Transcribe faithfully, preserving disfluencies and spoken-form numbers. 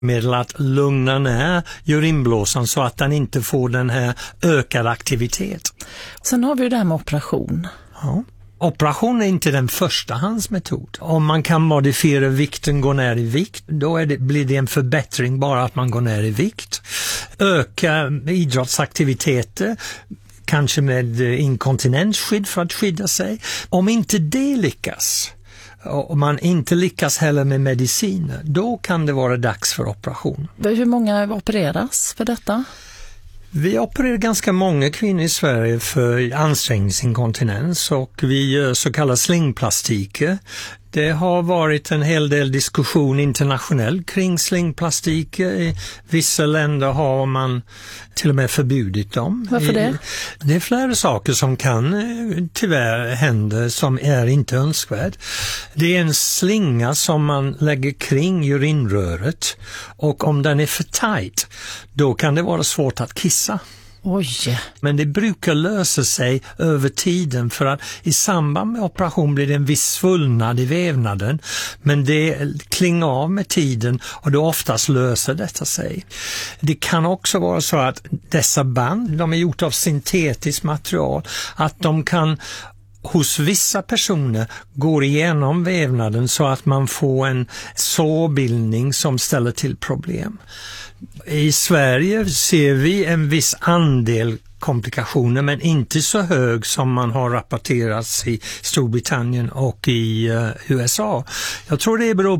medel att lugna ner urinblåsan så att den inte får den här ökade aktivitet. Sen har vi ju det här med operation. Ja. Operation är inte den förstahandsmetod. Om man kan modifiera vikten, gå ner i vikt, då är det, blir det en förbättring bara att man går ner i vikt. Öka idrottsaktiviteter, kanske med inkontinensskydd för att skydda sig. Om inte det lyckas, och man inte lyckas heller med mediciner, då kan det vara dags för operation. Hur många opereras för detta? Vi opererar ganska många kvinnor i Sverige för ansträngningsinkontinens och vi gör så kallade slingplastiker. Det har varit en hel del diskussion internationellt kring slingplastiker. I vissa länder har man till och med förbjudit dem. Varför det? Det är flera saker som kan tyvärr hända som är inte önskvärt. Det är en slinga som man lägger kring urinröret och om den är för tight, då kan det vara svårt att kissa. Oj. Men det brukar lösa sig över tiden för att i samband med operation blir det en viss svullnad i vävnaden, men det klingar av med tiden och då oftast löser detta sig. Det kan också vara så att dessa band, de är gjort av syntetiskt material, att de kan hos vissa personer går igenom vävnaden så att man får en sårbildning som ställer till problem. I Sverige ser vi en viss andel komplikationer men inte så hög som man har rapporterats i Storbritannien och i uh, U S A. Jag tror det beror